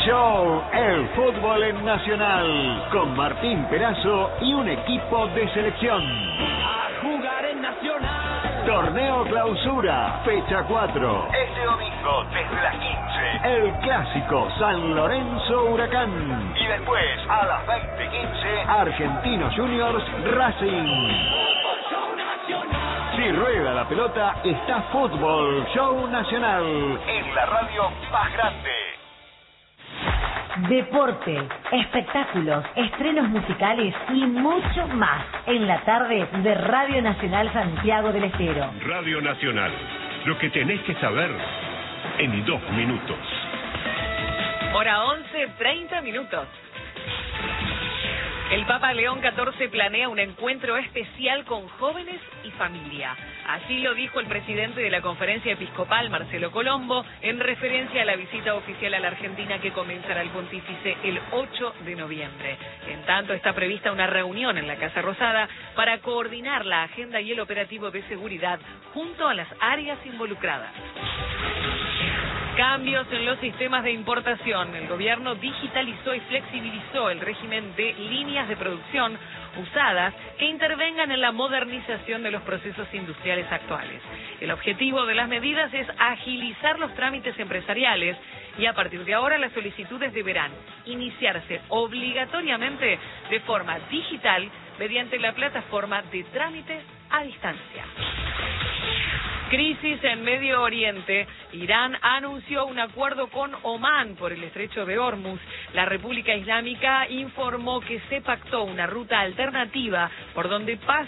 Show, el fútbol en Nacional, con Martín Perazo y un equipo de selección. A jugar en Nacional. Torneo Clausura, fecha 4. Este domingo, desde las 15. El clásico San Lorenzo Huracán. Y después, a las 20:15, Argentinos Juniors Racing. Fútbol Show Nacional. Si rueda la pelota, está Fútbol Show Nacional. en la radio más grande. Deporte, espectáculos, estrenos musicales y mucho más en la tarde de Radio Nacional Santiago del Estero. Radio Nacional, lo que tenés que saber en 2 minutos. Hora 11, 30 minutos. El Papa León XIV planea un encuentro especial con jóvenes y familia. Así lo dijo el presidente de la Conferencia Episcopal, Marcelo Colombo, en referencia a la visita oficial a la Argentina que comenzará el pontífice el 8 de noviembre. En tanto, está prevista una reunión en la Casa Rosada para coordinar la agenda y el operativo de seguridad junto a las áreas involucradas. Cambios en los sistemas de importación. El gobierno digitalizó y flexibilizó el régimen de líneas de producción usadas que intervengan en la modernización de los procesos industriales actuales. El objetivo de las medidas es agilizar los trámites empresariales y a partir de ahora las solicitudes deberán iniciarse obligatoriamente de forma digital mediante la plataforma de trámites a distancia. Crisis en Medio Oriente. Irán anunció un acuerdo con Omán por el estrecho de Hormuz. La República Islámica informó que se pactó una ruta alternativa por donde pasa